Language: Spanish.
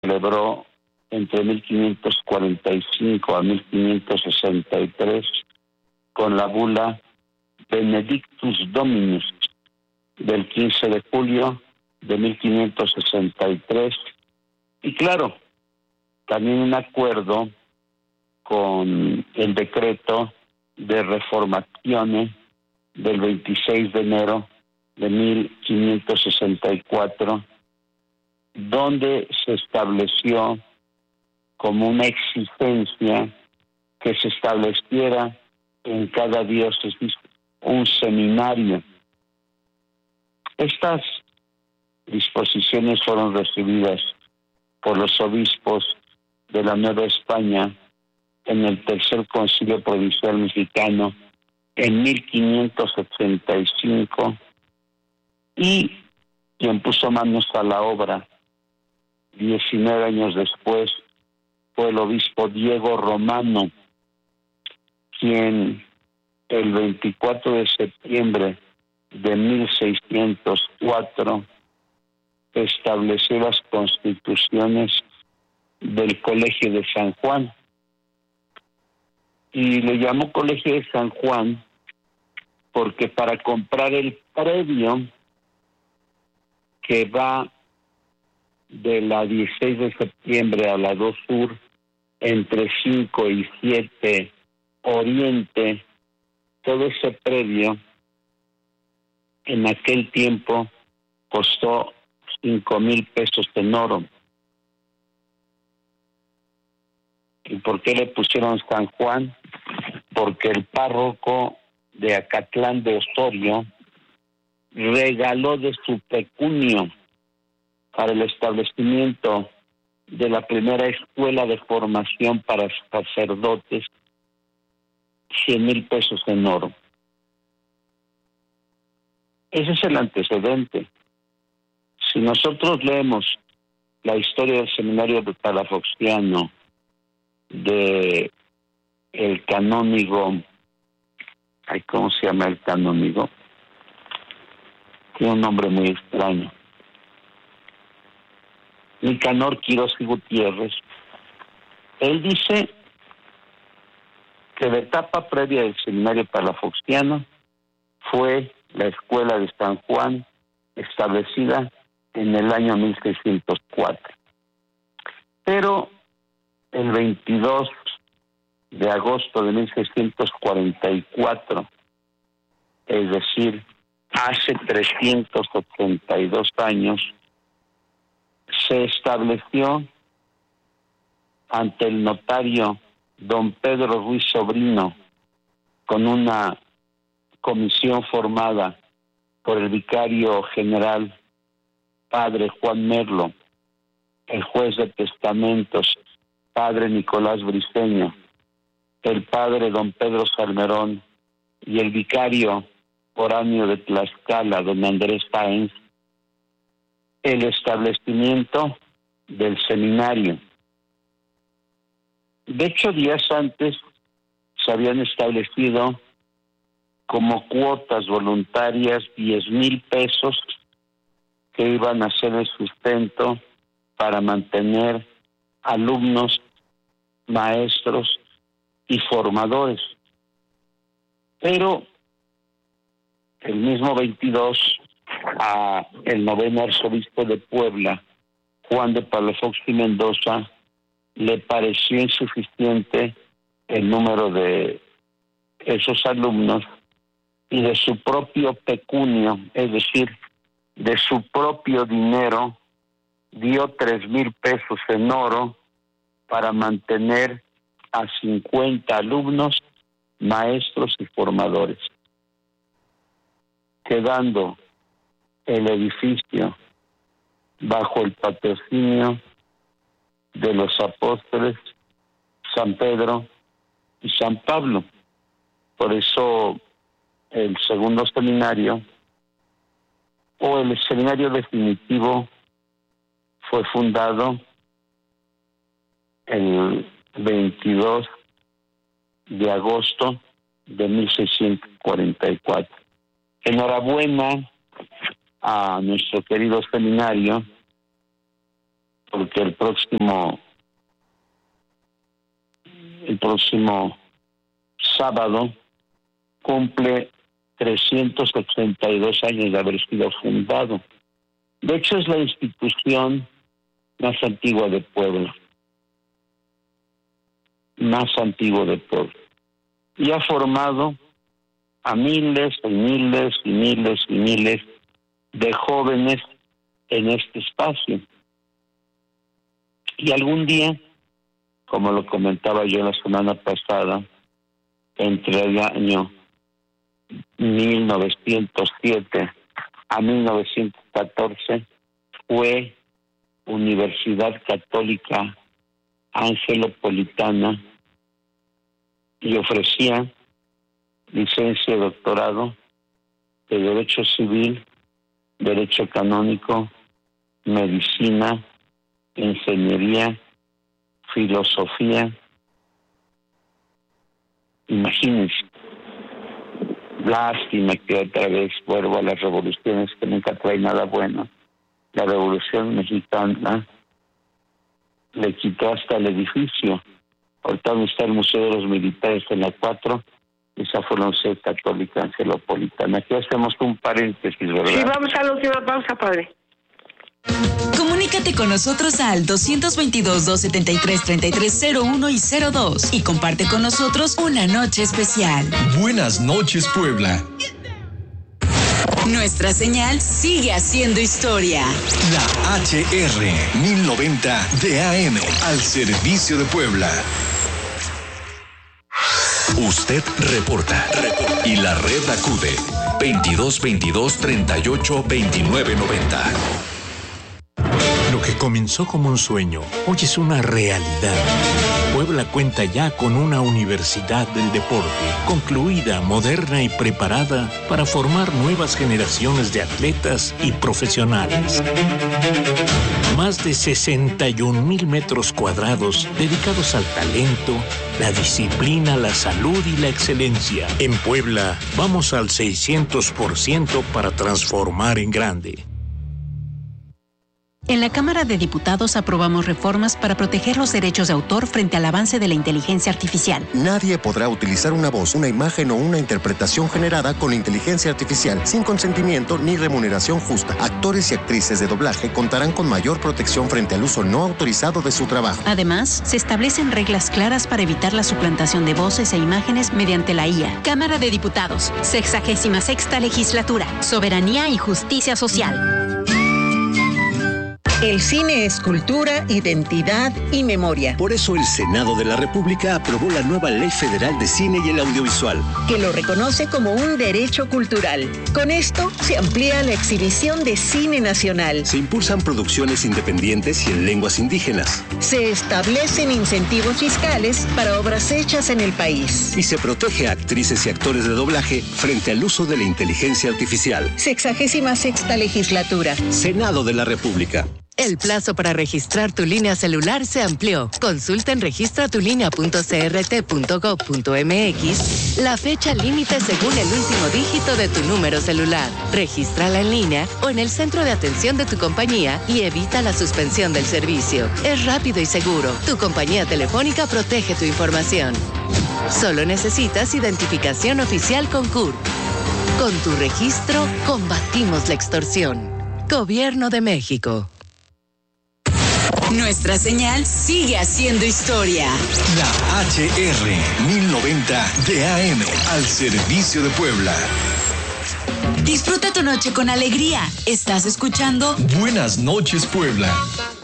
celebró entre 1545 a 1563 con la bula Benedictus Dominus del 15 de julio de 1563. Y claro, también un acuerdo con el decreto de Reformazione del 26 de enero de 1564, donde se estableció como una exigencia que se estableciera en cada diócesis un seminario. Estas disposiciones fueron recibidas por los obispos de la Nueva España en el Tercer Concilio Provincial Mexicano en 1585, y quien puso manos a la obra 19 años después fue el obispo Diego Romano, quien el 24 de septiembre de 1604 estableció las constituciones del Colegio de San Juan. Y le llamó Colegio de San Juan porque para comprar el predio que va de la 16 de septiembre a la 2 Sur, entre 5 y 7 Oriente, todo ese predio en aquel tiempo costó 5,000 pesos en oro. ¿Y por qué le pusieron San Juan? Porque el párroco de Acatlán de Osorio regaló de su pecunio para el establecimiento de la primera escuela de formación para sacerdotes 100,000 pesos en oro. Ese es el antecedente. Si nosotros leemos la historia del seminario de Palafoxiano, de el canónigo, ¿cómo se llama el canónigo? Tiene un nombre muy extraño. Nicanor Quirós y Gutiérrez. Él dice que la etapa previa del seminario palafoxiano fue la escuela de San Juan, establecida en el año 1604. Pero el 22 de agosto de 1644, es decir, hace 382 años, se estableció ante el notario don Pedro Ruiz Sobrino, con una comisión formada por el vicario general padre Juan Merlo, el juez de testamentos padre Nicolás Briceño, el padre don Pedro Salmerón y el vicario foráneo de Tlaxcala, don Andrés Sáenz, el establecimiento del seminario. De hecho, días antes se habían establecido como cuotas voluntarias 10,000 pesos que iban a ser el sustento para mantener alumnos, maestros y formadores. Pero el mismo 22, a el noveno arzobispo de Puebla, Juan de Palafox y Mendoza, le pareció insuficiente el número de esos alumnos, y de su propio pecunio, es decir, de su propio dinero, dio 3,000 pesos en oro para mantener a 50 alumnos, maestros y formadores, quedando el edificio bajo el patrocinio de los apóstoles San Pedro y San Pablo. Por eso el segundo seminario, o el seminario definitivo, fue fundado el 22 de agosto de 1644. Enhorabuena a nuestro querido seminario, porque el próximo sábado cumple 382 años de haber sido fundado. De hecho, es la institución más antigua de Puebla. Más antiguo de Puebla. Y ha formado a miles y miles y miles y miles de jóvenes en este espacio. Y algún día, como lo comentaba yo la semana pasada, entre el año 1907 a 1914 fue Universidad Católica Angelopolitana y ofrecía licencia y doctorado de Derecho Civil, Derecho Canónico, Medicina, Ingeniería, Filosofía. Imagínense. Lástima que otra vez vuelvo a las revoluciones que nunca traen nada bueno. La Revolución Mexicana le quitó hasta el edificio. Ahorita donde está el Museo de los Militares en la 4, esa fue la Universidad Católica Angelopolitana. Aquí hacemos un paréntesis, ¿verdad? Sí, vamos a la última pausa, padre. Comunícate con nosotros al 222-273-3301 y 02 y comparte con nosotros una noche especial. Buenas noches, Puebla. Nuestra señal sigue haciendo historia. La HR 1090 de AM al servicio de Puebla. Usted reporta. Y la red acude. 2222-382990. Lo que comenzó como un sueño, hoy es una realidad. Puebla cuenta ya con una universidad del deporte, concluida, moderna y preparada para formar nuevas generaciones de atletas y profesionales. Más de 61,000 metros cuadrados dedicados al talento, la disciplina, la salud y la excelencia. En Puebla, vamos al 600% para transformar en grande. En la Cámara de Diputados aprobamos reformas para proteger los derechos de autor frente al avance de la inteligencia artificial. Nadie podrá utilizar una voz, una imagen o una interpretación generada con inteligencia artificial sin consentimiento ni remuneración justa. Actores y actrices de doblaje contarán con mayor protección frente al uso no autorizado de su trabajo. Además, se establecen reglas claras para evitar la suplantación de voces e imágenes mediante la IA. Cámara de Diputados, 66ª Legislatura, Soberanía y Justicia Social. El cine es cultura, identidad y memoria. Por eso el Senado de la República aprobó la nueva Ley Federal de Cine y el Audiovisual, que lo reconoce como un derecho cultural. Con esto se amplía la exhibición de cine nacional. Se impulsan producciones independientes y en lenguas indígenas. Se establecen incentivos fiscales para obras hechas en el país. Y se protege a actrices y actores de doblaje frente al uso de la inteligencia artificial. 66ª Legislatura. Senado de la República. El plazo para registrar tu línea celular se amplió. Consulta en registratulinea.crt.gov.mx la fecha límite según el último dígito de tu número celular. Regístrala en línea o en el centro de atención de tu compañía y evita la suspensión del servicio. Es rápido y seguro. Tu compañía telefónica protege tu información. Solo necesitas identificación oficial con CURP. Con tu registro, combatimos la extorsión. Gobierno de México. Nuestra señal sigue haciendo historia. La HR 1090 de AM al servicio de Puebla. Disfruta tu noche con alegría. Estás escuchando Buenas noches, Puebla.